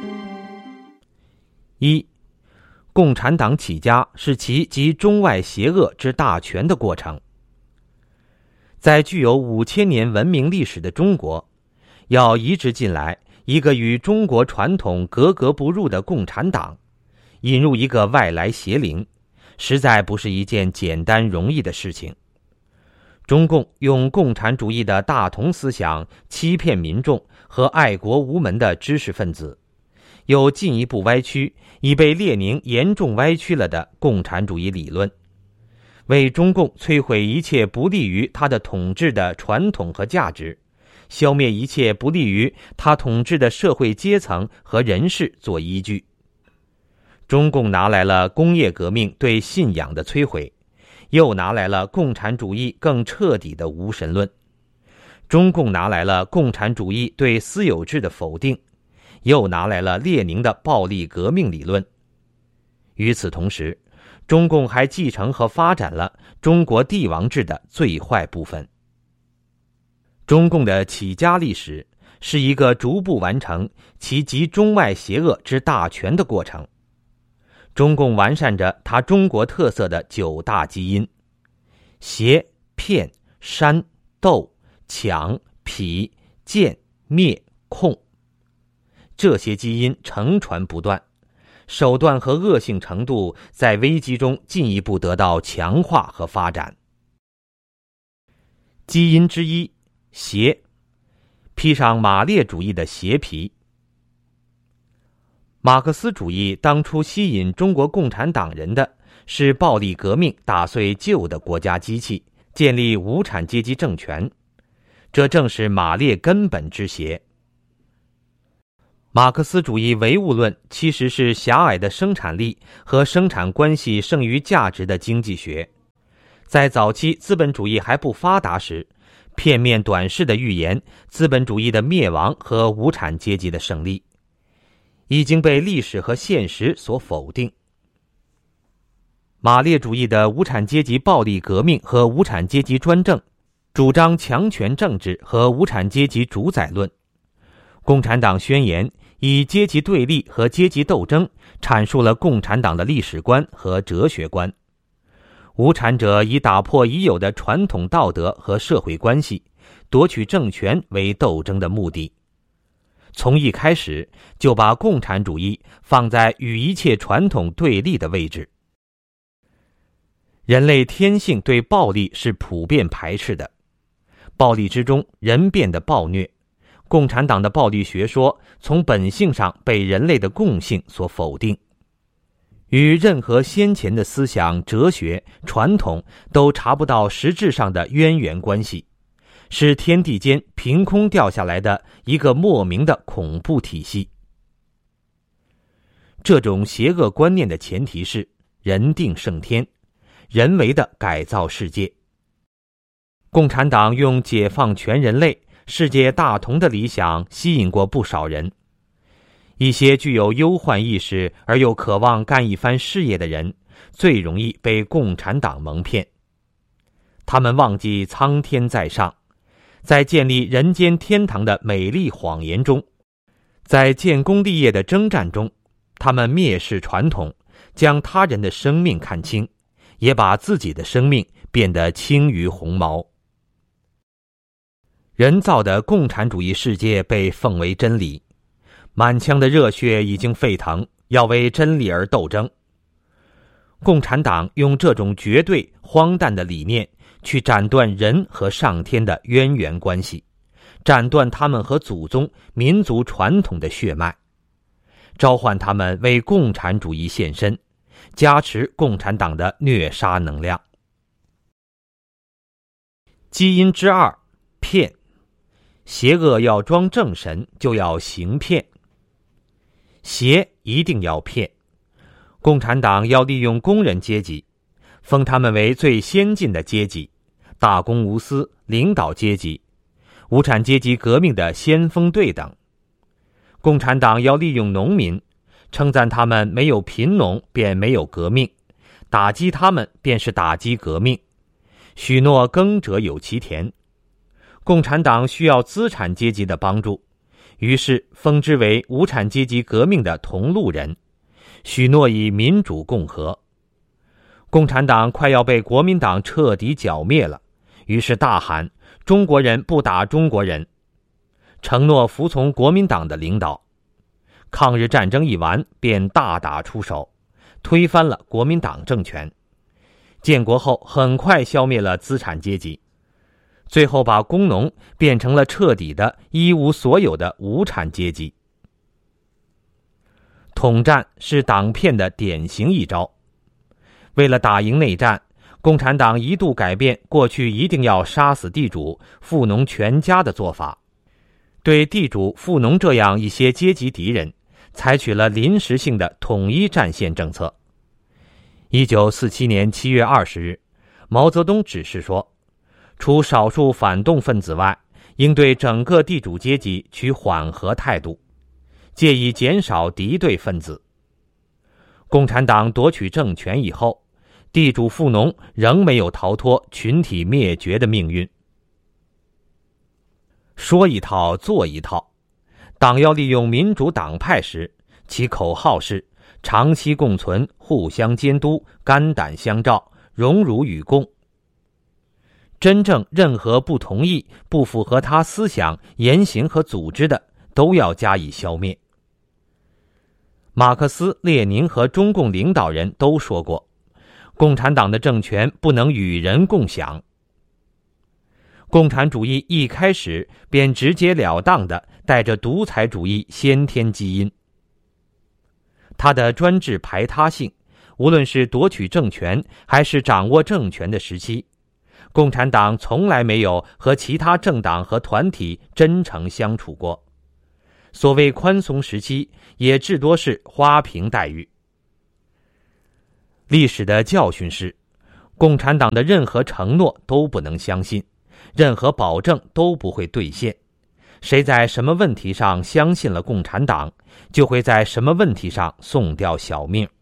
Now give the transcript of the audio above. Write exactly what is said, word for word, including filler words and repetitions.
一、共产党起家是其集中外邪恶之大权的过程。在具有五千年文明历史的中国，要移植进来一个与中国传统格格不入的共产党，引入一个外来邪灵，实在不是一件简单容易的事情。中共用共产主义的大同思想欺骗民众和爱国无门的知识分子，又进一步歪曲已被列宁严重歪曲了的共产主义理论，为中共摧毁一切不利于他的统治的传统和价值，消灭一切不利于他统治的社会阶层和人士做依据。中共拿来了工业革命对信仰的摧毁，又拿来了共产主义更彻底的无神论。中共拿来了共产主义对私有制的否定，又拿来了列宁的暴力革命理论。与此同时，中共还继承和发展了中国帝王制的最坏部分。中共的起家历史是一个逐步完成其集中外邪恶之大权的过程。中共完善着它中国特色的九大基因：邪、骗、煽、斗、抢、痞、贱、灭、控。这些基因承传不断，手段和恶性程度在危机中进一步得到强化和发展。基因之一，邪，披上马列主义的邪皮。马克思主义当初吸引中国共产党人的是暴力革命打碎旧的国家机器，建立无产阶级政权，这正是马列根本之邪。马克思主义唯物论其实是狭隘的生产力和生产关系胜于价值的经济学。在早期资本主义还不发达时，片面短视的预言资本主义的灭亡和无产阶级的胜利，已经被历史和现实所否定。马列主义的无产阶级暴力革命和无产阶级专政，主张强权政治和无产阶级主宰论。共产党宣言以阶级对立和阶级斗争阐述了共产党的历史观和哲学观。无产者以打破已有的传统道德和社会关系，夺取政权为斗争的目的。从一开始就把共产主义放在与一切传统对立的位置。人类天性对暴力是普遍排斥的，暴力之中人变得暴虐。共产党的暴力学说从本性上被人类的共性所否定，与任何先前的思想、哲学、传统都查不到实质上的渊源关系，是天地间凭空掉下来的一个莫名的恐怖体系。这种邪恶观念的前提是人定胜天，人为的改造世界。共产党用解放全人类、世界大同的理想吸引过不少人。一些具有忧患意识而又渴望干一番事业的人，最容易被共产党蒙骗。他们忘记苍天在上，在建立人间天堂的美丽谎言中，在建功立业的征战中，他们蔑视传统，将他人的生命看轻，也把自己的生命变得轻于鸿毛。人造的共产主义世界被奉为真理，满腔的热血已经沸腾，要为真理而斗争。共产党用这种绝对荒诞的理念去斩断人和上天的渊源关系，斩断他们和祖宗、民族传统的血脉，召唤他们为共产主义献身，加持共产党的虐杀能量。基因之二，骗。邪恶要装正神，就要行骗。邪一定要骗。共产党要利用工人阶级，封他们为最先进的阶级，大公无私、领导阶级，无产阶级革命的先锋队等。共产党要利用农民，称赞他们没有贫农便没有革命，打击他们便是打击革命，许诺耕者有其田。共产党需要资产阶级的帮助， 于是封之为无产阶级革命的同路人，许诺以民主共和。共产党快要被国民党彻底剿灭了，于是大喊中国人不打中国人，承诺服从国民党的领导。抗日战争一完，便大打出手，推翻了国民党政权。建国后很快消灭了资产阶级，最后把工农变成了彻底的一无所有的无产阶级。统战是党骗的典型一招。为了打赢内战，共产党一度改变过去一定要杀死地主、富农全家的做法，对地主、富农这样一些阶级敌人，采取了临时性的统一战线政策。一九四七年七月二十日，毛泽东指示说，除少数反动分子外，应对整个地主阶级取缓和态度，借以减少敌对分子。共产党夺取政权以后，地主富农仍没有逃脱群体灭绝的命运。说一套做一套，党要利用民主党派时，其口号是长期共存、互相监督、肝胆相照、荣辱与共。真正任何不同意、不符合他思想、言行和组织的，都要加以消灭。马克思、列宁和中共领导人都说过，共产党的政权不能与人共享。共产主义一开始便直截了当地带着独裁主义先天基因。它的专制排他性，无论是夺取政权还是掌握政权的时期，共产党从来没有和其他政党和团体真诚相处过。所谓宽松时期，也至多是花瓶待遇。历史的教训是，共产党的任何承诺都不能相信，任何保证都不会兑现。谁在什么问题上相信了共产党，就会在什么问题上送掉小命。